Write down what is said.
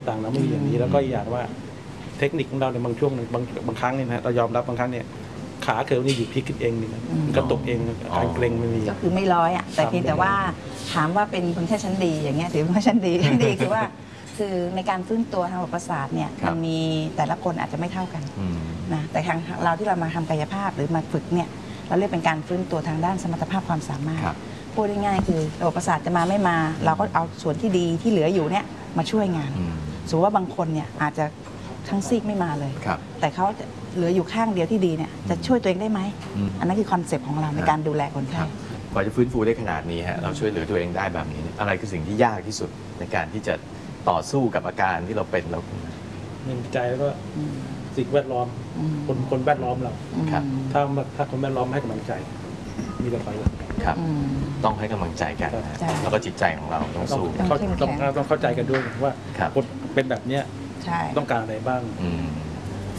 ต่างเราไม่มีอย่างนี้แล้วก็อีกอย่างว่าเทคนิคของเราในบางช่วงบางครั้งเนี่ยนะเรายอมรับบางครั้งเนี่ยขาเคิร์ฟนี่อยู่พลิกขึ้นเองนี่นะกระตุกเองการเกร็งไม่มีก็คือไม่ร้อยอ่ะแต่เพียงแต่ว่าถามว่าเป็นคนแค่ชั้นดีอย่างเงี้ยถือว่าชั้นดีคือว่าคือในการฟื้นตัวทางระบบประสาทเนี่ยมันมีแต่ละคนอาจจะไม่เท่ากันนะแต่ทางเราที่เรามาทำกายภาพหรือมาฝึกเนี่ยเราเรียกเป็นการฟื้นตัวทางด้านสมรรถภาพความสามารถพูดง่ายๆคือระบบประสาทจะมาไม่มาเราก็เอาส่วนที่ดีที่เหลืออยู่เนี่ยมาช่วยงานสมมติว่าบางคนเนี่ยอาจจะทั้งซีกไม่มาเลยแต่เขาเหลืออยู่ข้างเดียวที่ดีเนี่ยจะช่วยตัวเองได้ไหมอันนั้นคือคอนเซปต์ของเราในการดูแลคนไข้กว่าจะฟื้นฟูได้ขนาดนี้ฮะเราช่วยเหลือตัวเองได้แบบนี้อะไรคือสิ่งที่ยากที่สุดในการที่จะต่อสู้กับอาการที่เราเป็นเราหนึ่งใจแล้วก็สิ่งแวดล้อมคนแวดล้อมเราถ้าคนแวดล้อมให้กำลังใจมีแต่ไปครับต้องให้กำลังใจกันแล้วก็จิตใจของเราต้องสู้ต้องเข้าใจกันด้วยว่าคนเป็นแบบนี้ต้องการอะไรบ้าง